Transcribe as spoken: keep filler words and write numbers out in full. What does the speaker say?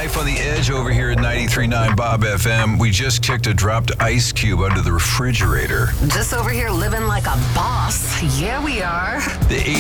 Life on the Edge over here at ninety-three point nine Bob F M. We just kicked a dropped ice cube under the refrigerator. Just over here living like a boss. Yeah, we are. The